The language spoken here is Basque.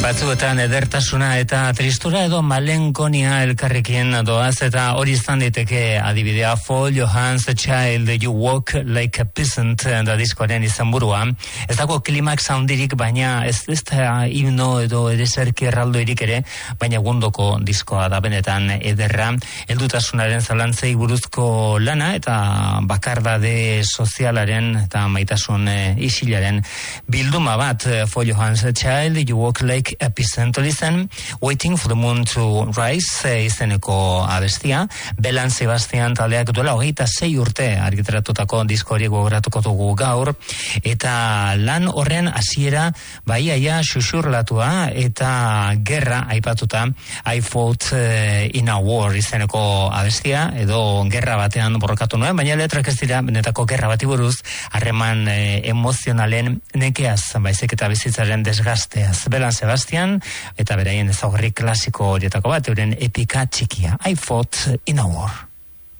Batzuetan edertasuna eta tristura edo malenkonia elkarrekin doaz, eta hori izan diteke adibidea For Johan's Child, You Walk Like a Peasant da diskoaren izenburua. Ez dago klimax handirik, baina ez da himno edo ereserki erraldoirik ere, baina gundoko diskoa da benetan ederra. Heldutasunaren zalantzei buruzko lana eta bakardade sozialaren eta maitasun isilaren bilduma bat. For Johan's Child, You Walk Like a Peasant zen, Waiting for the Moon to Rise izeneko abestia. Belan Sebastian taldeak duela 26 urte argitaratutako disko hori gogoratuko dugu gaur, eta lan horren hasiera baiaia xuxurlatua eta gerra aipatuta. I Fought in a War izeneko abestia, edo gerra batean borrokatu nuen, baina letrak ez dira benetako gerra bati buruz, harreman emozionalen nekeaz, baizik eta bizitzaren desgasteaz. Belan Sebastian eta beraien ezaugarri klasiko horietako bat, euren epika txikia, I Fought in a War.